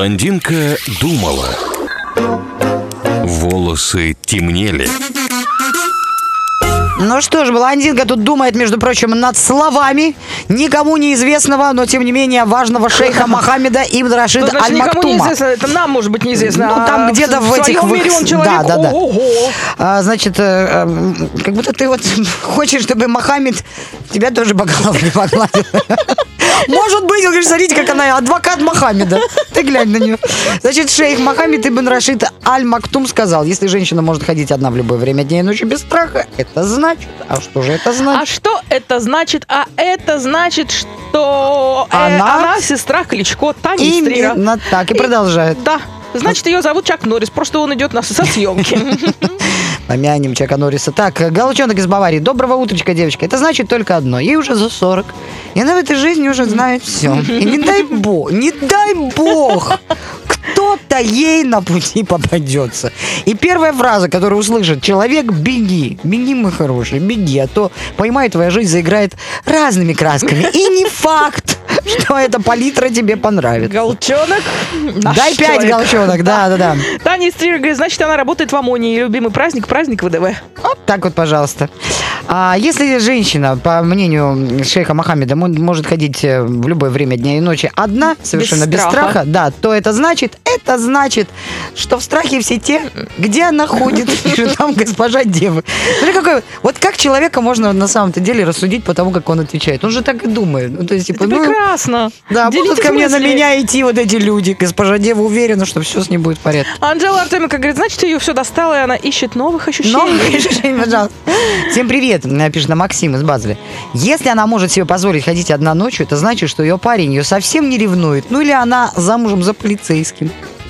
Блондинка думала. Волосы темнели. Ну что ж, блондинка тут думает, между прочим, над словами никому неизвестного, но тем не менее важного шейха Мохаммеда ибн Рашида Никому Аль-Мактума. неизвестно, это нам, может быть, неизвестно. Ну, там где-то в этих... своем мире он человек, Да. ого. Значит, как будто ты вот хочешь, чтобы Мохаммед тебя тоже по голове погладил. Может быть, он говорит, смотрите, как она, адвокат Мохаммеда. Ты глянь на нее. Значит, шейх Мохаммед ибн Рашид Аль-Мактум сказал, если женщина может ходить одна в любое время дня и ночи без страха, это значит... А что же это значит? А что это значит? А это значит, что она сестра Кличко, Таня Истрира. Именно так, и продолжает. Да. Значит, ее зовут Чак Норрис, просто он идет со съемки. Помянем Чака Норриса. Так, Галчонок из Баварии. Доброго утречка, девочка. Это значит только одно. Ей уже за 40. И она в этой жизни уже знает все. И не дай бог, кто-то ей на пути попадется. И первая фраза, которую услышит человек: беги. Беги, мой хороший, беги. А то, поймай, твоя жизнь заиграет разными красками. И не факт, что эта палитра тебе понравится. Галчонок. Дай 5, Галчонок, да. Таня Истрира говорит, значит, она работает в ОМОНе. Ее любимый праздник ВДВ. Вот так вот, пожалуйста. Если женщина, по мнению шейха Мохаммеда, может ходить в любое время дня и ночи одна, совершенно без страха, да, то это значит, что в страхе все те, где она ходит, пишет там госпожа Дева. Смотри, вот как человека можно на самом-то деле рассудить по тому, как он отвечает. Он же так и думает. Ну, то есть, типа, это прекрасно. Да, делитесь будут ко мне на мыслями. меня идти вот эти люди. Госпожа Дева уверена, что все с ней будет в порядке. Анжела Артеменко говорит, значит, ее все достало, и она ищет новых ощущений. Пожалуйста. Всем привет, пишет на Максим из Базеля. Если она может себе позволить ходить одна ночью, это значит, что ее парень ее совсем не ревнует. Ну или она замужем за полицейским.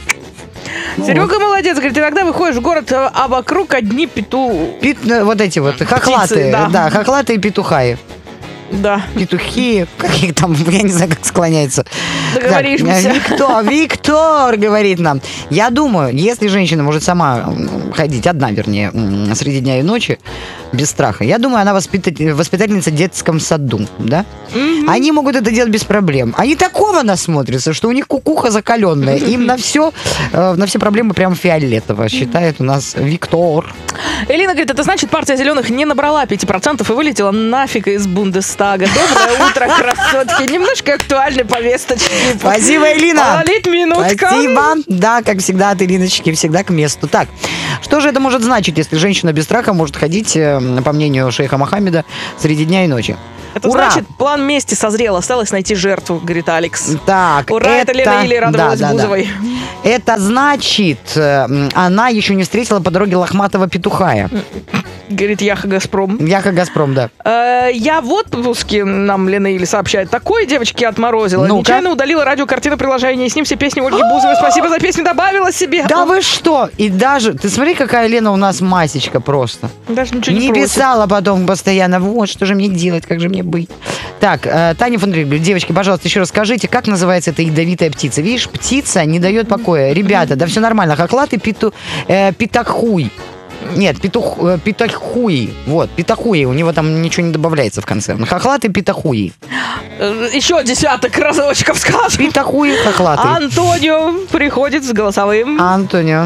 Серега молодец, говорит, иногда выходишь в город, а вокруг одни вот эти вот хохлатые, да. Хохлатые петухаи. Да. Петухи, как их там, я не знаю, как склоняется. Договоримся. Виктор говорит нам. Я думаю, если женщина может сама ходить, одна, вернее, среди дня и ночи, без страха, я думаю, она воспитательница в детском саду, да? Они могут это делать без проблем. Они такого насмотрятся, что у них кукуха закаленная. Им на все проблемы прям фиолетово, считает у нас Виктор. Элина говорит, это значит, партия зеленых не набрала 5% и вылетела нафиг из Бундестага. Доброе утро, красотки. Немножко актуальной повесточки. Спасибо, Элина. Полить минутка. Спасибо. Да, как всегда, от Элиночки, всегда к месту. Так, что же это может значить, если женщина без страха может ходить, по мнению шейха Мохаммеда, среди дня и ночи? Это значит, план мести созрел, осталось найти жертву, говорит Алекс. Так, ура, это Лена Или радовалась Бузовой. Да. Это значит, она еще не встретила по дороге лохматого петухая. Говорит Яха Газпром. Яха Газпром, да. Я в отпуске, нам Лена Или сообщает, такой девочки отморозила. Нечаянно удалила радиокартину приложения, и с ним все песни Ольги Бузовой. Спасибо за песню, добавила себе. Да вы что? И даже, ты смотри, какая Лена у нас масечка просто. Даже ничего не писала потом постоянно, вот, что же мне делать, как же мне быть. Так, Таня Фондрик говорит, девочки, пожалуйста, еще расскажите, как называется эта ядовитая птица? Видишь, птица не дает покоя. Ребята, да все нормально, хохлатый петахуй. Нет, петахуи. Вот, петахуи. У него там ничего не добавляется в конце. Хохлатый петахуи. Еще десяток разочков скажем. Петахуи, хохлатый. Антонио приходит с голосовым. Антонио.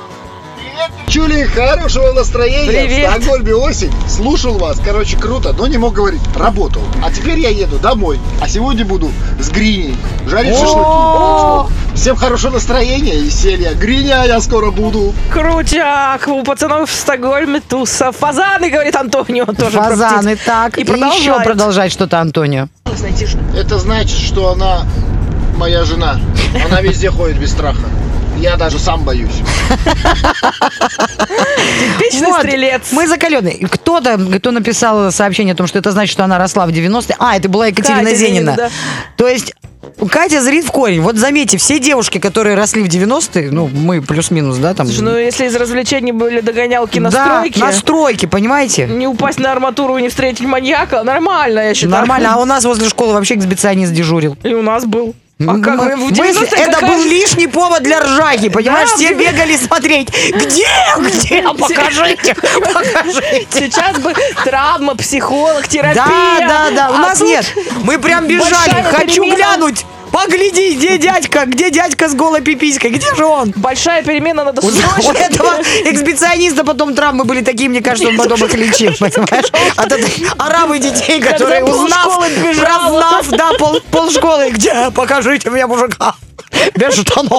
Чули, хорошего настроения. Привет. В Стокгольме осень. Слушал вас. Короче, круто, но не мог говорить. Работал. А теперь я еду домой. А сегодня буду с Гриней жарить шашлыки. Всем хорошего настроения и веселья. Гриня, я скоро буду. Крутяк. У пацанов в Стокгольме туса. Фазаны, говорит Антонио. Тоже фазаны, так. И еще продолжать что-то Антонио. Это значит, что она моя жена. Она везде ходит без страха. Я даже сам боюсь. Типичный стрелец. Мы закаленные. Кто написал сообщение о том, что это значит, что она росла в 90-е? Это была Екатерина Зенина. Да. То есть Катя зрит в корень. Вот заметьте, все девушки, которые росли в 90-е, мы плюс-минус, да, там. Слушай, если из развлечений были догонялки на стройке. На стройке, понимаете? Не упасть на арматуру и не встретить маньяка, нормально, я считаю. Нормально, а у нас возле школы вообще эксбиционист дежурил. И у нас был. Это был лишний повод для ржаки, понимаешь? Все бегали смотреть. Где? Покажите. Сейчас бы травма, психолог, терапия. Да. У нас нет. Мы прям бежали. Хочу глянуть. Погляди, где дядька с голой пиписькой, где же он? Большая перемена, надо У срочно. этого эксбициониста потом травмы были такие, мне кажется, он потом их лечил, понимаешь? От этой оравы детей, которые, Когда полшколы бежала. прознав, да, полшколы, где, покажите мне мужика. Без штанов.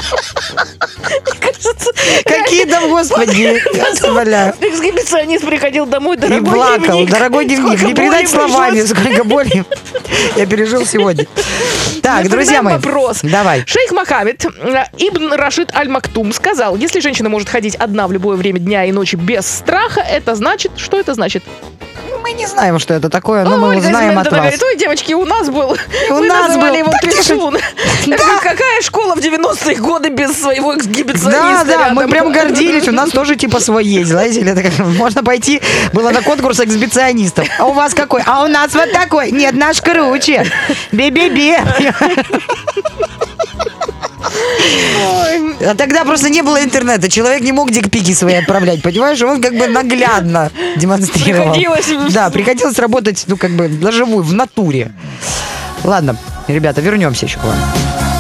Какие там, господи, я вспоминаю. Эксгибиционист приходил домой, И дорогой плакал, дневник. дорогой дневник. Сколько Не передать боли словами, пришлось. сколько боли я пережил сегодня. Так, друзья мои, вопрос. давай. Шейх Мохаммед Ибн Рашид Аль-Мактум сказал, если женщина может ходить одна в любое время дня и ночи без страха, это значит... Что это значит? Мы не знаем, что это такое, но мы Ольга узнаем из от Мендона вас. говорит, ой, девочки, у нас был. У Мы нас называли был. его Так ты Тришун. Я говорю, какая школа в 90-е годы без своего эксгибициониста Да, мы рядом? прям гордились, у нас тоже типа свой есть, знаете, это как, можно пойти, было на конкурс эксбиционистов. А у вас какой? А у нас вот такой. Нет, наш круче. Бе-бе-бе. А тогда просто не было интернета, человек не мог дикпики свои отправлять, понимаешь? Он как бы наглядно демонстрировал. Приходилось. Да, приходилось работать, ну как бы, вживую, в натуре. Ладно, ребята, вернемся еще к вам.